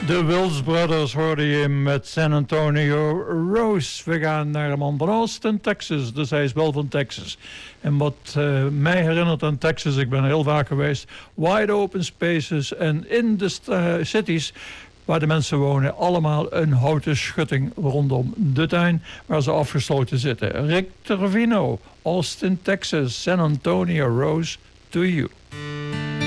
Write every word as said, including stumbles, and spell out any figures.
De Wills Brothers hoorde je met San Antonio Rose. We gaan naar een man van Austin, Texas. Dus hij is wel van Texas. En wat uh, mij herinnert aan Texas, ik ben er heel vaak geweest. Wide open spaces en in de uh, cities waar de mensen wonen, allemaal een houten schutting rondom de tuin waar ze afgesloten zitten. Rick Trevino, Austin, Texas, San Antonio Rose, to you.